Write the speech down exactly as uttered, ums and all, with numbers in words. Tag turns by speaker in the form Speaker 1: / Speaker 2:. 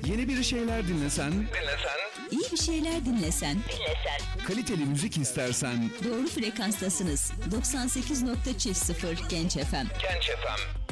Speaker 1: Yeni bir şeyler dinlesen,
Speaker 2: Dinlesen,
Speaker 3: İyi bir şeyler dinlesen,
Speaker 2: dinlesen.
Speaker 1: kaliteli müzik istersen,
Speaker 3: doğru frekanstasınız. doksan sekiz nokta sıfır Genç F M.
Speaker 2: Genç F M.